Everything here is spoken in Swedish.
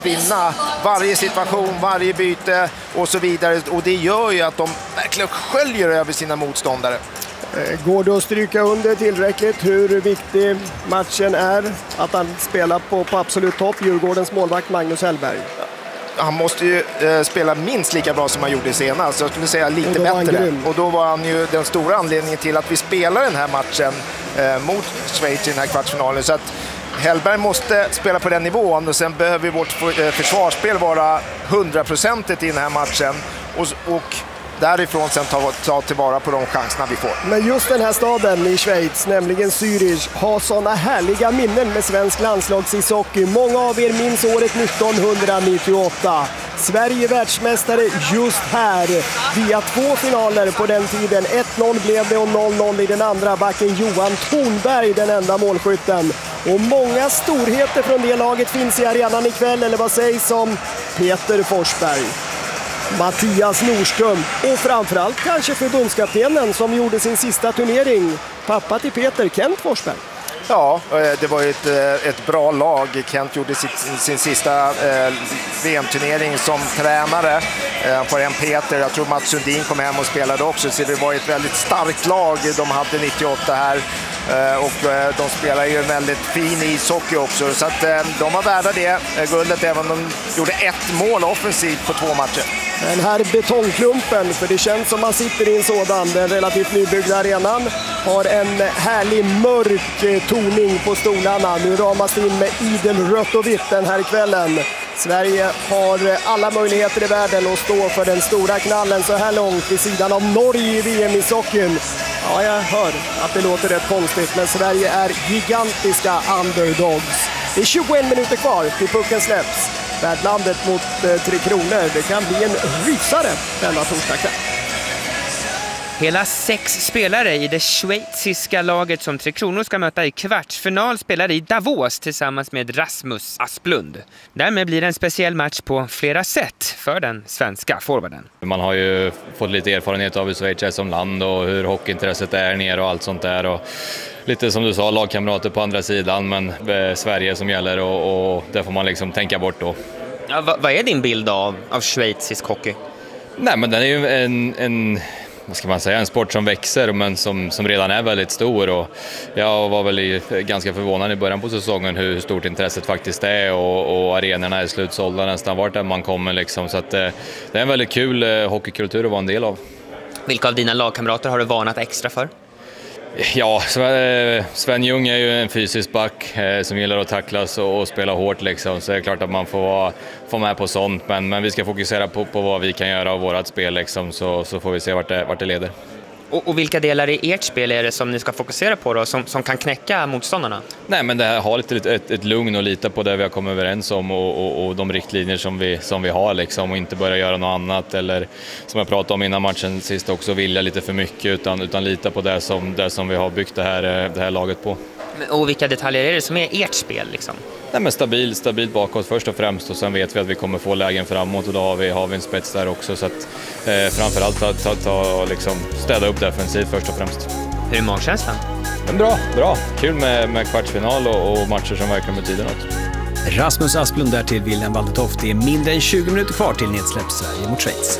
Vinna varje situation, varje byte och så vidare. Och det gör ju att de verkligen sköljer över sina motståndare. Går det att stryka under tillräckligt hur viktig matchen är att han spelar på absolut topp, Djurgårdens målvakt Magnus Hellberg? Han måste ju spela minst lika bra som han gjorde senast. Så jag skulle säga lite bättre. Och då var han ju den stora anledningen till att vi spelar den här matchen mot Schweiz i den här kvartsfinalen. Så att Hellberg måste spela på den nivån och sen behöver vårt försvarsspel vara 100% i den här matchen. Och därifrån sen ta tillvara på de chanserna vi får. Men just den här staden i Schweiz, nämligen Zürich, har sådana härliga minnen med svensk landslagsishockey. Många av er minns året 1998. Sverige världsmästare just här. Via 2 finaler på den tiden. 1-0 blev det och 0-0 i den andra. Backen Johan Thornberg, den enda målskytten. Och många storheter från det laget finns i arenan ikväll, eller vad sägs om Peter Forsberg, Mattias Nordström och framförallt kanske förbundskaptenen som gjorde sin sista turnering. Pappa till Peter, Kent Forsberg. Ja, det var ju ett bra lag. Kent gjorde sin sista VM-turnering som tränare för en Peter. Jag tror Mats Sundin kom hem och spelade också, så det var ett väldigt starkt lag de hade 98 här. Och de spelar ju en väldigt fin ishockey också, så att de var värda det guldet, även om de gjorde 1 mål offensivt på 2 matcher. Den här betongklumpen, för det känns som man sitter i en sådan, den relativt nybyggda arenan, har en härlig mörk toning på stolarna. Nu ramas det in med idel rött och vitt den här kvällen. Sverige har alla möjligheter i världen att stå för den stora knallen så här långt vid sidan av Norge i VM-ishockeyn. Ja, jag hör att det låter rätt konstigt, men Sverige är gigantiska underdogs. Det är 21 minuter kvar till pucken släpps. Värdlandet mot Tre Kronor. Det kan bli en rysare denna torsdagskväll. Hela 6 spelare i det schweiziska laget som Tre Kronor ska möta i kvartsfinal spelar i Davos tillsammans med Rasmus Asplund. Därmed blir det en speciell match på flera sätt för den svenska forwarden. Man har ju fått lite erfarenhet av hur Schweiz är som land och hur hockeyintresset är nere och allt sånt där. Och lite som du sa, lagkamrater på andra sidan, men Sverige som gäller och det får man liksom tänka bort då. Ja, vad är din bild av schweizisk hockey? Nej, men den är ju en vad ska man säga, en sport som växer men som redan är väldigt stor, och jag var väl ganska förvånad i början på säsongen hur stort intresset faktiskt är, och arenorna är slutsålda nästan vart där man kommer liksom, så att det är en väldigt kul hockeykultur att vara en del av. Vilka av dina lagkamrater har du varnat extra för? Ja, Sven Ljung är ju en fysisk back som gillar att tacklas och spela hårt liksom, så det är klart att man får med på sånt, men vi ska fokusera på vad vi kan göra av vårat spel liksom, så får vi se vart det leder. Och vilka delar i ert spel är det som ni ska fokusera på då, som kan knäcka motståndarna? Nej, men det här har lite ett lugn och lita på det vi har kommit överens om och de riktlinjer som vi har liksom, och inte börja göra något annat, eller som jag pratade om innan matchen sist också, vilja lite för mycket utan lita på det som vi har byggt det här laget på. Och vilka detaljer är det som är ert spel liksom? Nej, men stabilt bakåt först och främst, och sen vet vi att vi kommer få lägen framåt, och då har vi en spets där också, så att framförallt ta liksom städa upp defensivt först och främst. Hur är magkänslan? Men bra. Kul med kvartsfinal och matcher som verkligen betyder något. Rasmus Asplund där till William Waldetoft. Det är mindre än 20 minuter kvar till nedsläpp Sverige mot Schweiz.